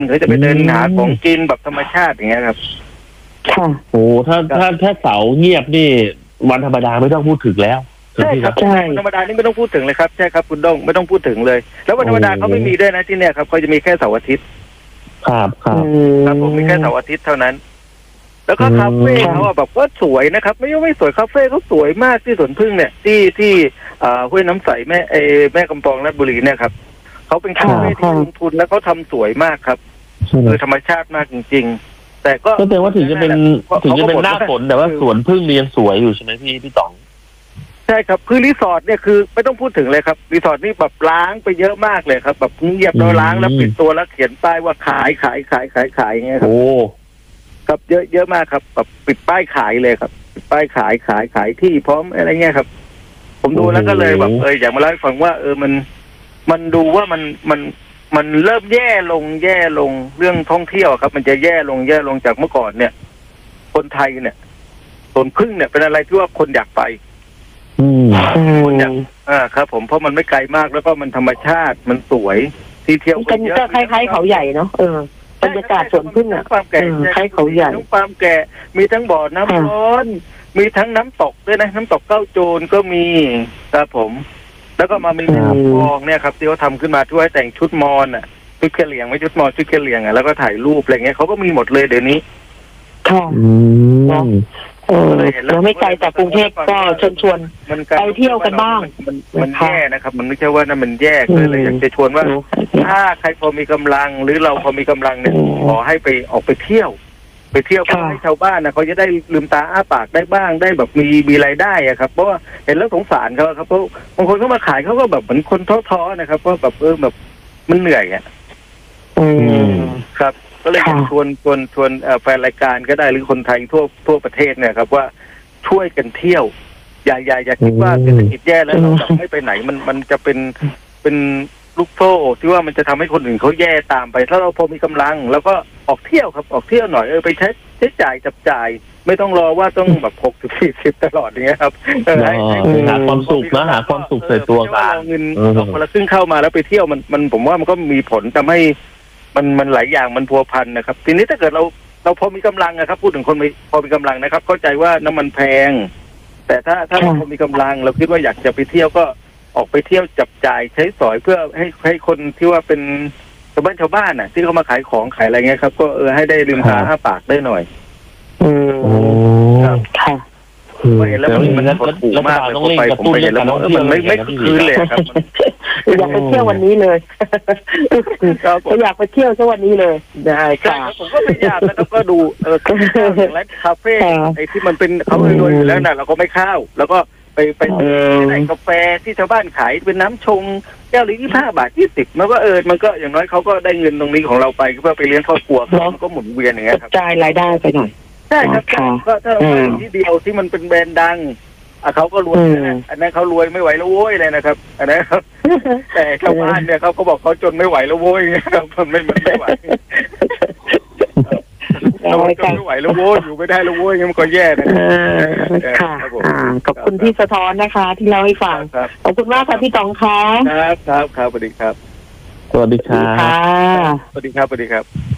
เขาจะไปเดินหาของกินแบบธรรมชาติอย่างเงี้ยครับค่ะโอ้ถ้าเสาเงียบนี่วันธรรมดาไม่ต้องพูดถึงแล้วใช่ครับวันธรรมดานี่ไม่ต้องพูดถึงเลยครับใช่ครับคุณด้งไม่ต้องพูดถึงเลยแล้ววันธรรมดาเขาไม่มีด้วยนะที่เนี่ยครับเขาจะมีแค่เสาร์อาทิตย์ครับผมมีแค่เสาร์อาทิตย์เท่านั้นแล้วก็คาเฟ่เขาแบบว่าสวยนะครับไม่สวยคาเฟ่เขาสวยมากที่สวนพึ่งเนี่ยที่ห้วยน้ำใสแม่กำปองราชบุรีเนี่ยครับเขาเป็นคาเฟ่ที่ลงทุนแล้วเขาทำสวยมากครับคือธรรมชาติมากจริงๆแต่ก็แสดงว่าถึงจะเป็นหน้าฝนแต่ว่าสวนพึ่งยังสวยอยู่ใช่ไหมพี่ต๋องใช่ครับคือรีสอร์ทเนี่ยคือไม่ต้องพูดถึงเลยครับรีสอร์ทนี่แบบล้างไปเยอะมากเลยครับแบบเงียบแล้วล้างแล้วปิดตัวแล้วเขียนป้ายว่าขายอย่างเงี้ยครับครับเยอะมากครับแบบปิดป้ายขายเลยครับปิดป้ายขายที่พร้อมอะไรเงี้ยครับผมดูแล้วก็เลยแบบอยากมาเล่าให้ฟังว่ามันดูว่ามันเริ่มแย่ลงเรื่องท่องเที่ยวครับมันจะแย่ลงจากเมื่อก่อนเนี่ยคนไทยเนี่ยสวนพึ่งเนี่ยเป็นอะไรที่ว่าคนอยากไปคนอยากครับผมเพราะมันไม่ไกลมากแล้วก็มันธรรมชาติมันสวยที่เที่ยวก็คล้ายๆเขาใหญ่เนาะบรรยากาศสวนพึ่งอ่ะคล้ายเขาใหญ่ทั้งฟาร์มแกะมีทั้งบ่อน้ำร้อนมีทั้งน้ำตกด้วยนะน้ำตกเก้าโจรก็มีครับผมแล้วก็มามีแม่น้ำคลองเนี่ยครับที่เขาทำขึ้นมาช่วยแต่งชุดมอญอ่ะชุดกะเหรี่ยงไม่ชุดมอญชุดกะเหรี่ยงอ่ะแล้วก็ถ่ายรูปอะไรเงี้ยเขาก็มีหมดเลยเดี๋ยวนี้ค่ะเราไม่ไกลจากกรุงเทพก็ชวนไปเที่ยวกันบ้างมันแย่นะครับมันไม่ใช่ว่านั่นมันแย่เลยอยากจะชวนว่าถ้าใครพอมีกำลังหรือเราพอมีกำลังเนี่ยขอให้ไปออกไปเที่ยวเพื่อให้ชาวบ้านนะเขาจะได้ลืมตาอ้าปากได้บ้างได้แบบมีรายได้อะครับเพราะว่าเห็นแล้วสงสารเขาครับเพราะบางคนเขามาขายเขาก็แบบเหมือนคนท้อๆนะครับเพราะแบบแบบมันเหนื่อยอ่ะครับก็เลยชวนแฟนรายการก็ได้หรือคนไทยทั่วประเทศเนี่ยครับว่าช่วยกันเที่ยวอย่าคิดว่าเศรษฐกิจแย่แล้วเราจะไม่ไปไหนมันจะเป็นลูกโซ่ที่ว่ามันจะทำให้คนอื่นเขาแย่ตามไปถ้าเราพอมีกำลังแล้วก็ออกเที่ยวครับออกเที่ยวหน่อยไปใช้จ่ายจับจ่ายไม่ต้องรอว่าต้องแบบ60-40ตลอดอย่างเงี้ยครับหาความสุขนะหาความสุขใส่ตัวกันเงินคนละครึ่งเข้ามาแล้วไปเที่ยวมันผมว่ามันก็มีผลทำให้มันหลายอย่างมันพัวพันนะครับทีนี้ถ้าเกิดเราพอมีกำลังนะครับพูดถึงคนพอมีกำลังนะครับเข้าใจว่าน้ำมันแพงแต่ถ้าเราพอมีกำลังเราคิดว่าอยากจะไปเที่ยวก็ออกไปเที่ยวจับจ่ายใช้สอยเพื่อให้คนที่ว่าเป็นชาวบ้านน่ะที่เขามาขายของขายอะไรเงี้ยครับก็ให้ได้ลืมตาอ้าปากได้หน่อยครับค่ะเห็นแล้วมันหดหู่มากเลยผมไปเห็นแล้วมันไม่คืนเลยครับอยากไปเที่ยววันนี้เลยก็อยากไปเที่ยวซะวันนี้เลยได้ค่ะผมก็พยายามนะครับก็ดูและคาเฟ่ไอ้ที่มันเป็นเขารวยอยู่แล้วน่ะเราก็ไม่เข้าแล้วก็ไปไหนกาแฟที่ชาวบ้านขายเป็นน้ำชงแก้วละ25 บาท20มันก็มันก็อย่างน้อยเขาก็ได้เงินตรงนี้ของเราไปเพื่อไปเลี้ยงครอบครัวก็หมุนเวียนอย่างเงี้ยครับจ่ายรายได้ไปหน่อยใช่ครับก็ถ้าเราไปที่เดียวที่มันเป็นแบรนด์ดังเขาก็รวยอันนั้นเขารวยไม่ไหวแล้วโว้ยเลยนะครับอันนั้นครับแต่ชาวบ้านเนี่ยเขาบอกเขาจนไม่ไหวแล้วโว้ยครับมันไม่ไหวเราจนไม่ไหวแล้วโว้ยอยู่ไม่ได้แล้วโว้ยมันก็แย่นะค่ะขอบคุณที่สะท้อนนะคะที่เล่าให้ฟังขอบคุณมากค่ะพี่ต๋องค่ะครับสวัสดีครับสวัสดีครับสวัสดีครับ